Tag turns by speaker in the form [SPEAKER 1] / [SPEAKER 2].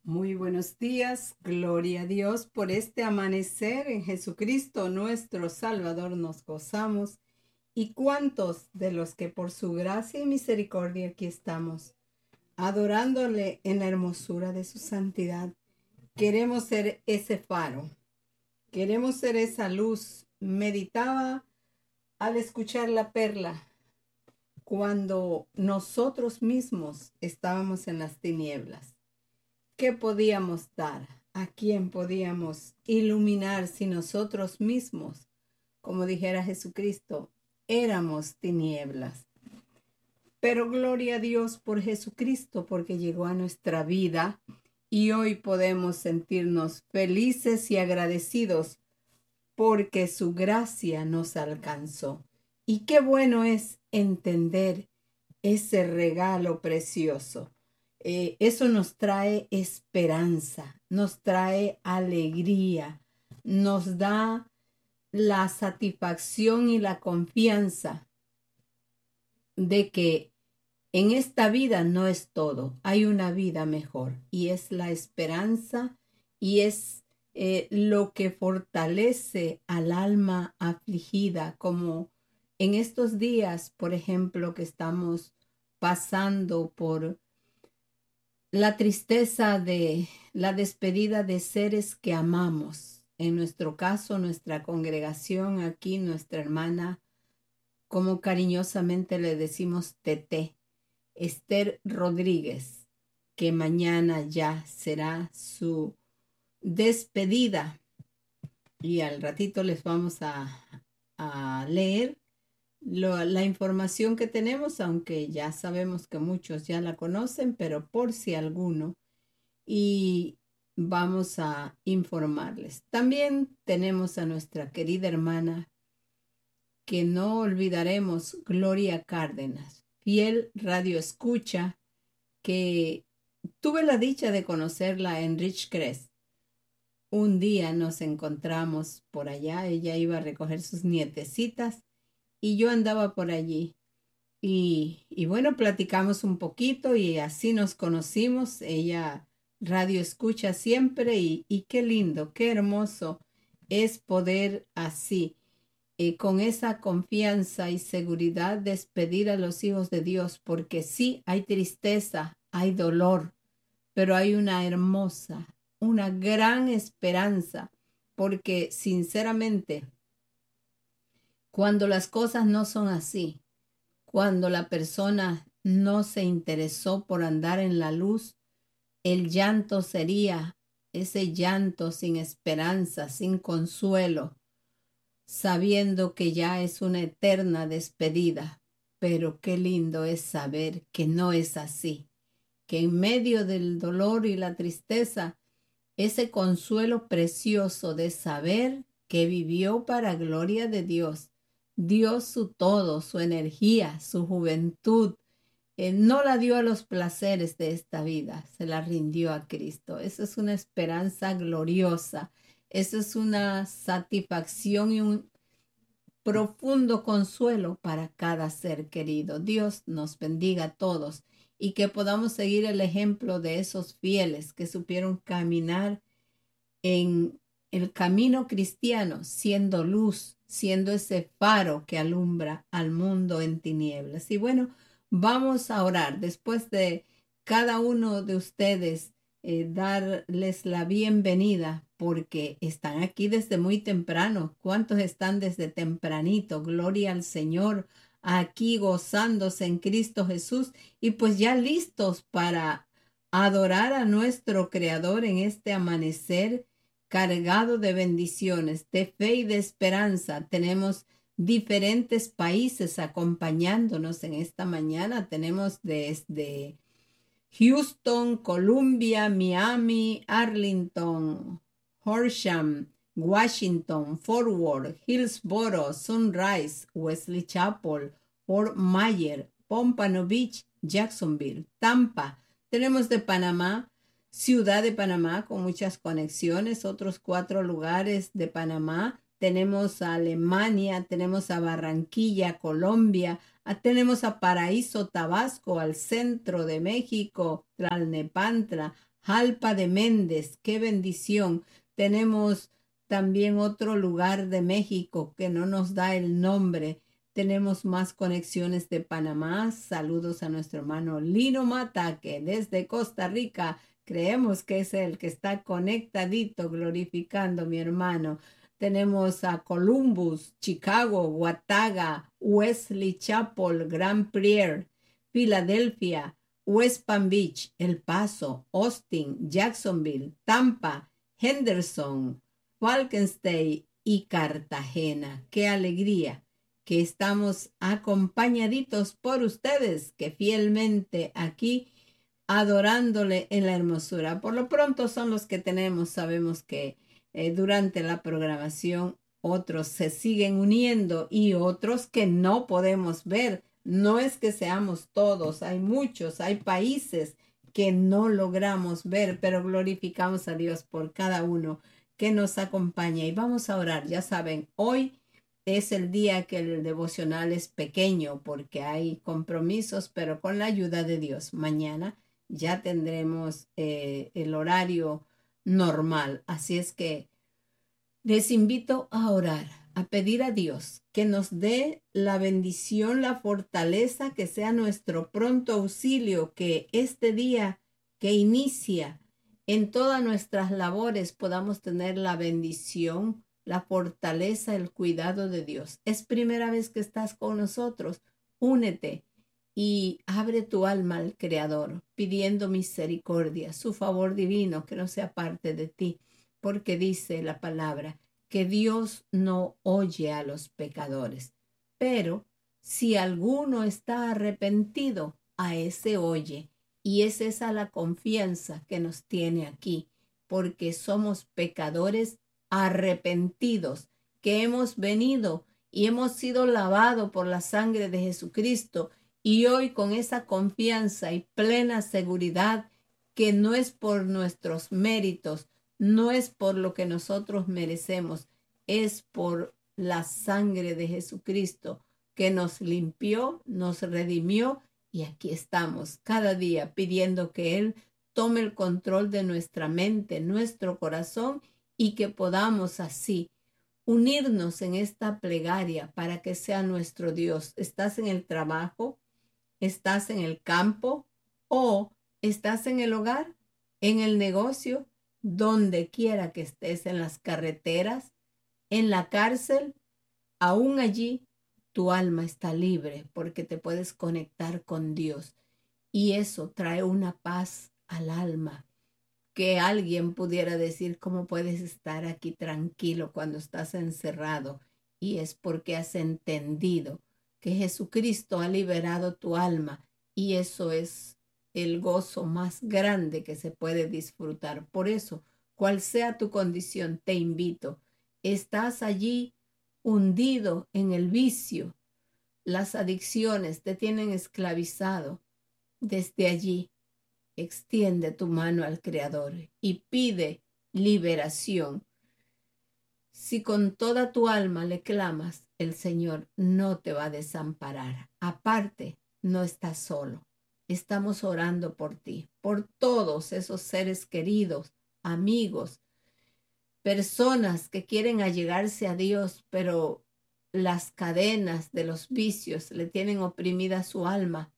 [SPEAKER 1] Muy buenos días, gloria a Dios por este amanecer en Jesucristo nuestro Salvador nos gozamos y cuántos de los que por su gracia y misericordia aquí estamos, adorándole en la hermosura de su santidad. Queremos ser ese faro, queremos ser esa luz. Meditaba al escuchar la perla cuando nosotros mismos estábamos en las tinieblas. ¿Qué podíamos dar? ¿A quién podíamos iluminar si nosotros mismos, como dijera Jesucristo, éramos tinieblas? Pero gloria a Dios por Jesucristo, porque llegó a nuestra vida y hoy podemos sentirnos felices y agradecidos porque su gracia nos alcanzó. Y qué bueno es entender ese regalo precioso. Eso nos trae esperanza, nos trae alegría, nos da la satisfacción y la confianza de que en esta vida no es todo, hay una vida mejor y es la esperanza y es lo que fortalece al alma afligida, como en estos días, por ejemplo, que estamos pasando por la tristeza de la despedida de seres que amamos. En nuestro caso, nuestra congregación aquí, nuestra hermana, como cariñosamente le decimos Tete, Esther Rodríguez, que mañana ya será su despedida. Y al ratito les vamos a leer la información que tenemos, aunque ya sabemos que muchos ya la conocen, pero por si alguno, y vamos a informarles. También tenemos a nuestra querida hermana que no olvidaremos, Gloria Cárdenas, fiel radio escucha, que tuve la dicha de conocerla en Ridgecrest. Un día nos encontramos por allá, ella iba a recoger sus nietecitas y yo andaba por allí. Y bueno, platicamos un poquito y así nos conocimos. Ella radio escucha siempre y qué lindo, qué hermoso es poder así, con esa confianza y seguridad, despedir a los hijos de Dios, porque sí hay tristeza, hay dolor, pero hay una hermosa, una gran esperanza, porque sinceramente, cuando las cosas no son así, cuando la persona no se interesó por andar en la luz, el llanto sería ese llanto sin esperanza, sin consuelo, sabiendo que ya es una eterna despedida. Pero qué lindo es saber que no es así, que en medio del dolor y la tristeza, ese consuelo precioso de saber que vivió para gloria de Dios, dio su todo, su energía, su juventud, no la dio a los placeres de esta vida, se la rindió a Cristo. Esa es una esperanza gloriosa, esa es una satisfacción y un profundo consuelo para cada ser querido. Dios nos bendiga a todos y que podamos seguir el ejemplo de esos fieles que supieron caminar en el camino cristiano, siendo luz, siendo ese faro que alumbra al mundo en tinieblas. Y bueno, vamos a orar después de cada uno de ustedes, darles la bienvenida porque están aquí desde muy temprano. ¿Cuántos están desde tempranito? Gloria al Señor, aquí gozándose en Cristo Jesús y pues ya listos para adorar a nuestro Creador en este amanecer cargado de bendiciones, de fe y de esperanza. Tenemos diferentes países acompañándonos en esta mañana. Tenemos desde Houston, Columbia, Miami, Arlington, Horsham, Washington, Fort Worth, Hillsboro, Sunrise, Wesley Chapel, Fort Myers, Pompano Beach, Jacksonville, Tampa. Tenemos de Panamá, Ciudad de Panamá con muchas conexiones, otros 4 lugares de Panamá. Tenemos a Alemania, tenemos a Barranquilla, Colombia, tenemos a Paraíso, Tabasco, al centro de México, Tlalnepantla, Jalpa de Méndez, qué bendición. Tenemos también otro lugar de México que no nos da el nombre. Tenemos más conexiones de Panamá. Saludos a nuestro hermano Lino Mata, que desde Costa Rica creemos que es el que está conectadito, glorificando, mi hermano. Tenemos a Columbus, Chicago, Watauga, Wesley Chapel, Grand Prairie, Filadelfia, West Palm Beach, El Paso, Austin, Jacksonville, Tampa, Henderson, Falkenstein y Cartagena. ¡Qué alegría! Que estamos acompañaditos por ustedes, que fielmente aquí adorándole en la hermosura. Por lo pronto son los que tenemos. Sabemos que durante la programación otros se siguen uniendo y otros que no podemos ver. No es que seamos todos, hay muchos, hay países que no logramos ver, pero glorificamos a Dios por cada uno que nos acompaña y vamos a orar. Ya saben, hoy es el día que el devocional es pequeño porque hay compromisos, pero con la ayuda de Dios, mañana ya tendremos el horario normal. Así es que les invito a orar, a pedir a Dios que nos dé la bendición, la fortaleza, que sea nuestro pronto auxilio, que este día que inicia en todas nuestras labores podamos tener la bendición, la fortaleza, el cuidado de Dios. Es primera vez que estás con nosotros. Únete y abre tu alma al Creador, pidiendo misericordia, su favor divino que no sea parte de ti, porque dice la palabra que Dios no oye a los pecadores, pero si alguno está arrepentido, a ese oye. Y es esa la confianza que nos tiene aquí, porque somos pecadores arrepentidos, que hemos venido y hemos sido lavados por la sangre de Jesucristo. Y hoy con esa confianza y plena seguridad que no es por nuestros méritos, no es por lo que nosotros merecemos, es por la sangre de Jesucristo que nos limpió, nos redimió y aquí estamos cada día pidiendo que Él tome el control de nuestra mente, nuestro corazón y que podamos así unirnos en esta plegaria para que sea nuestro Dios. ¿Estás en el trabajo? ¿Estás en el campo? ¿O estás en el hogar? ¿En el negocio? Donde quiera que estés, en las carreteras, en la cárcel, aún allí tu alma está libre porque te puedes conectar con Dios. Y eso trae una paz al alma que alguien pudiera decir, ¿cómo puedes estar aquí tranquilo cuando estás encerrado? Y es porque has entendido que Jesucristo ha liberado tu alma y eso es el gozo más grande que se puede disfrutar. Por eso, cual sea tu condición, te invito. Estás allí hundido en el vicio. Las adicciones te tienen esclavizado. Desde allí, extiende tu mano al Creador y pide liberación. Si con toda tu alma le clamas, el Señor no te va a desamparar. Aparte, no estás solo. Estamos orando por ti, por todos esos seres queridos, amigos, personas que quieren allegarse a Dios, pero las cadenas de los vicios le tienen oprimida su alma.